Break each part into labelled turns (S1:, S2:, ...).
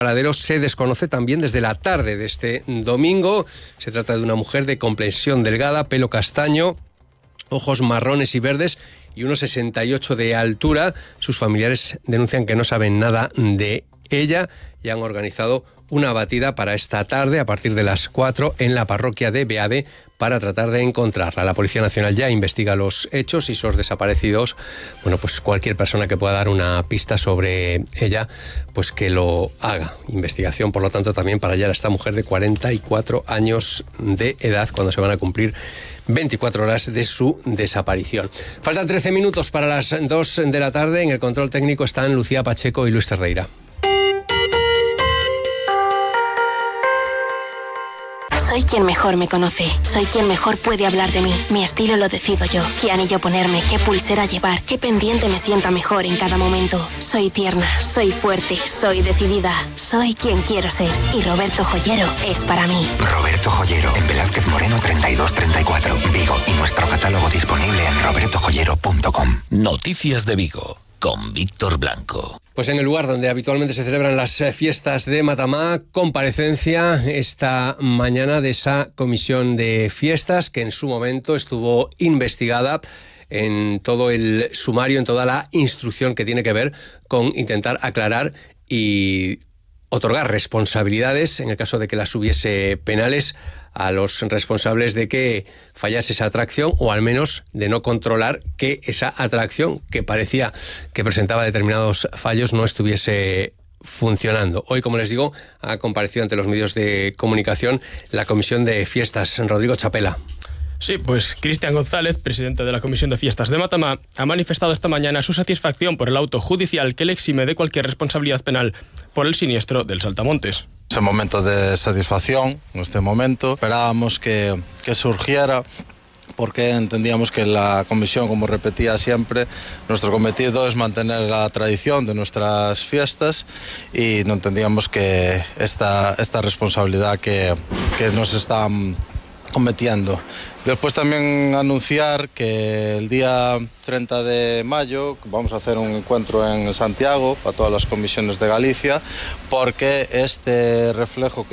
S1: paradero se desconoce también desde la tarde de este domingo. Se trata de una mujer de complexión delgada, pelo castaño, ojos marrones y verdes y 1,68 de altura. Sus familiares denuncian que no saben nada de ella y han organizado una batida para esta tarde a partir de las 4 en la parroquia de Beade para tratar de encontrarla. La Policía Nacional ya investiga los hechos y sus desaparecidos. Bueno, pues cualquier persona que pueda dar una pista sobre ella, pues que lo haga. Investigación, por lo tanto, también para hallar a esta mujer de 44 años de edad cuando se van a cumplir 24 horas de su desaparición. Faltan 13 minutos para las 2 de la tarde. En el control técnico están Lucía Pacheco y Luis Terreira.
S2: Soy quien mejor me conoce, soy quien mejor puede hablar de mí. Mi estilo lo decido yo, qué anillo ponerme, qué pulsera llevar, qué pendiente me sienta mejor en cada momento. Soy tierna, soy fuerte, soy decidida, soy quien quiero ser. Y Roberto Joyero es para mí.
S3: Roberto Joyero, en Velázquez Moreno 3234, Vigo, y nuestro catálogo disponible en robertojoyero.com.
S4: Noticias de Vigo, con Víctor Blanco.
S1: Pues en el lugar donde habitualmente se celebran las fiestas de Matamá, comparecencia esta mañana de esa comisión de fiestas que en su momento estuvo investigada en todo el sumario, en toda la instrucción que tiene que ver con intentar aclarar y otorgar responsabilidades, en el caso de que las hubiese penales, a los responsables de que fallase esa atracción o al menos de no controlar que esa atracción que parecía que presentaba determinados fallos no estuviese funcionando. Hoy, como les digo, ha comparecido ante los medios de comunicación la Comisión de Fiestas. Rodrigo Chapela.
S5: Sí, pues Cristian González, presidente de la Comisión de Fiestas de Matamá, ha manifestado esta mañana su satisfacción por el auto judicial que le exime de cualquier responsabilidad penal por el siniestro del Saltamontes.
S6: Es un momento de satisfacción, en este momento. Esperábamos que surgiera, porque entendíamos que la comisión, como repetía siempre, nuestro cometido es mantener la tradición de nuestras fiestas y no entendíamos que esta responsabilidad que nos están cometiendo. Después también anunciar que el día 30 de mayo vamos a hacer un encuentro en Santiago para todas las comisiones de Galicia, porque este reflejo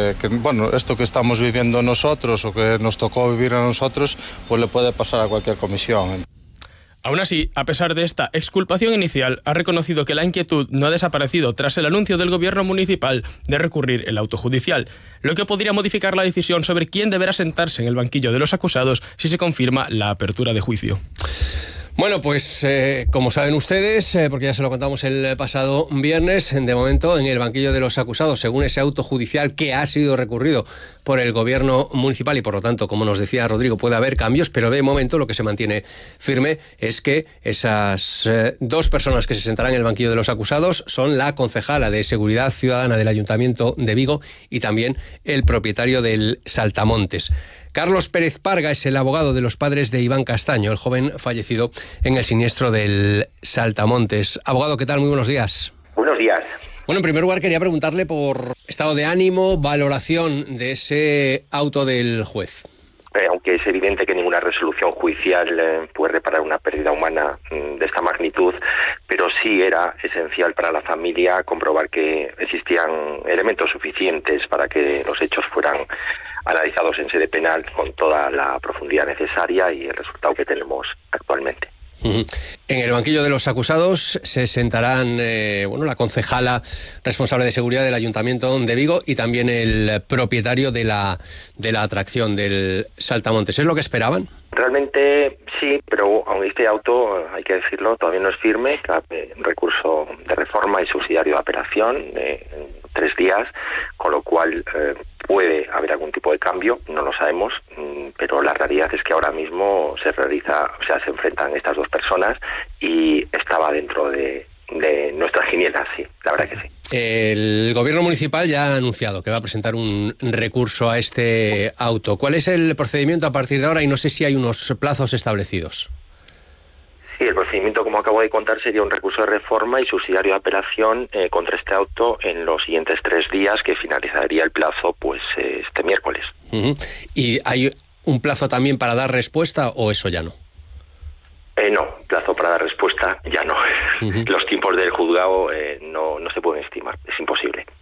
S6: esto que estamos viviendo nosotros o que nos tocó vivir a nosotros, pues le puede pasar a cualquier comisión.
S5: Aún así, a pesar de esta exculpación inicial, ha reconocido que la inquietud no ha desaparecido tras el anuncio del gobierno municipal de recurrir el auto judicial, lo que podría modificar la decisión sobre quién deberá sentarse en el banquillo de los acusados si se confirma la apertura de juicio.
S1: Bueno, pues como saben ustedes, porque ya se lo contamos el pasado viernes, de momento en el banquillo de los acusados, según ese auto judicial que ha sido recurrido por el gobierno municipal y por lo tanto, como nos decía Rodrigo, puede haber cambios, pero de momento lo que se mantiene firme es que esas dos personas que se sentarán en el banquillo de los acusados son la concejala de Seguridad Ciudadana del Ayuntamiento de Vigo y también el propietario del Saltamontes. Carlos Pérez Parga es el abogado de los padres de Iván Castaño, el joven fallecido en el siniestro del Saltamontes. Abogado, ¿qué tal? Muy buenos días.
S7: Buenos días.
S1: Bueno, en primer lugar quería preguntarle por estado de ánimo, valoración de ese auto del juez.
S7: Aunque es evidente que ninguna resolución judicial puede reparar una pérdida humana de esta magnitud, pero sí era esencial para la familia comprobar que existían elementos suficientes para que los hechos fueran analizados en sede penal con toda la profundidad necesaria y el resultado que tenemos actualmente.
S1: En el banquillo de los acusados se sentarán la concejala responsable de seguridad del Ayuntamiento de Vigo y también el propietario de la atracción del Saltamontes. ¿Es lo que esperaban?
S7: Realmente sí, pero aún este auto, hay que decirlo, todavía no es firme. Cabe un recurso de reforma y subsidiario de apelación en 3 días, con lo cual puede haber algún tipo de cambio, no lo sabemos, pero la realidad es que ahora mismo se enfrentan estas dos personas y estaba dentro de nuestras quinielas, sí, la verdad que sí.
S1: El gobierno municipal ya ha anunciado que va a presentar un recurso a este auto. ¿Cuál es el procedimiento a partir de ahora? Y no sé si hay unos plazos establecidos.
S7: Sí, el procedimiento, como acabo de contar, sería un recurso de reforma y subsidiario de apelación contra este auto en los siguientes 3 días, que finalizaría el plazo este miércoles.
S1: ¿Y hay un plazo también para dar respuesta o eso ya no?
S7: No, plazo para dar respuesta ya no. Los tiempos del juzgado no se pueden estimar, es imposible.